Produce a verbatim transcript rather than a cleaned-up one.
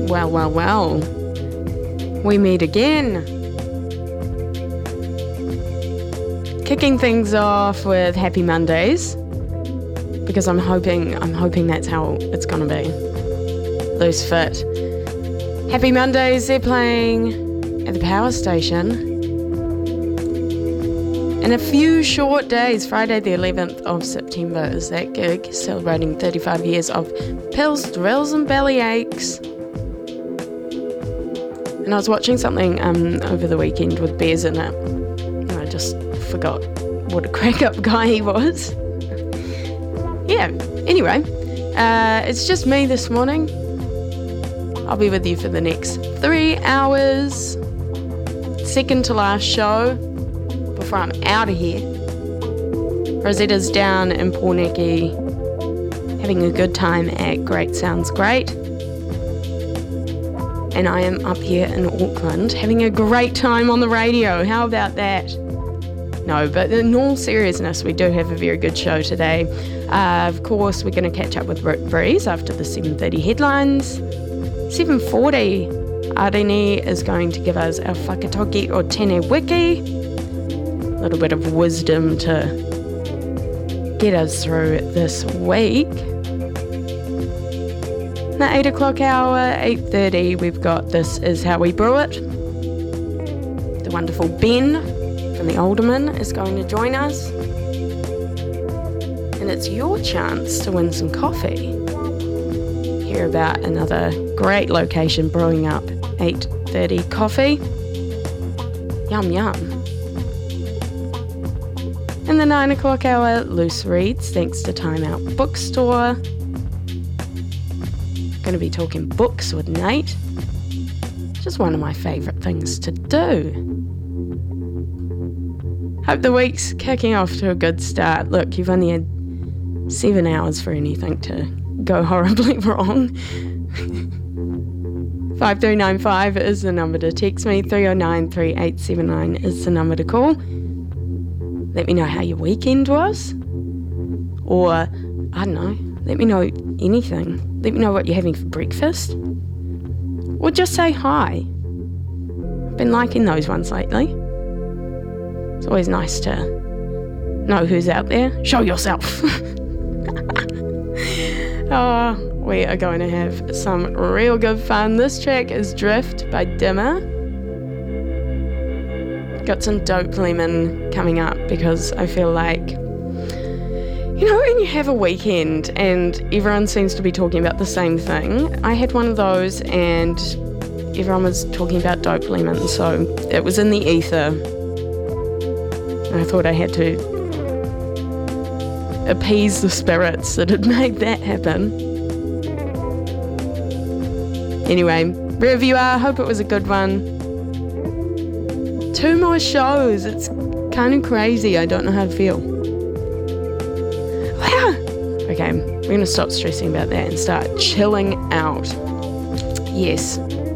Well, well, well. We meet again. Kicking things off with Happy Mondays, because I'm hoping I'm hoping that's how it's gonna be. Loose Fit. Happy Mondays, they're playing at the Power Station in a few short days. Friday the eleventh of September is that gig, celebrating thirty-five years of pills, thrills and belly aches. And I was watching something um, over the weekend with bears in it, and I just forgot what a crack-up guy he was. Yeah, anyway, uh, it's just me this morning. I'll be with you for the next three hours. Second to last show before I'm out of here. Rosetta's down in Porniki having a good time at Great Sounds Great. And I am up here in Auckland having a great time on the radio. How about that? No, but in all seriousness, we do have a very good show today. Uh, of course, we're going to catch up with Rick Breeze after the seven thirty headlines. seven forty, Arini is going to give us our whakatoki o tēnei wiki. A little bit of wisdom to get us through this week. In the eight o'clock hour, eight thirty, we've got This Is How We Brew It. The wonderful Ben from the Alderman is going to join us. And it's your chance to win some coffee. Hear about another great location brewing up eight thirty coffee. Yum, yum. In the nine o'clock hour, Loose Reads, thanks to Time Out Bookstore. Going to be talking books with Nate. Just one of my favourite things to do. Hope the week's kicking off to a good start. Look, you've only had seven hours for anything to go horribly wrong. five three nine five is the number to text me. three oh nine, three eight seven nine is the number to call. Let me know how your weekend was. Or, I don't know, let me know anything. Let me know what you're having for breakfast. Or just say hi. I've been liking those ones lately. It's always nice to know who's out there. Show yourself. Oh, we are going to have some real good fun. This track is Drift by Dimmer. Got some Dope Lemon coming up because I feel like, you know, when you have a weekend and everyone seems to be talking about the same thing. I had one of those and everyone was talking about Dope Lemon, so it was in the ether. And I thought I had to appease the spirits that had made that happen. Anyway, wherever you are, I hope it was a good one. Two more shows. It's kind of crazy. I don't know how to feel. Okay, we're going to stop stressing about that and start chilling out. Yes,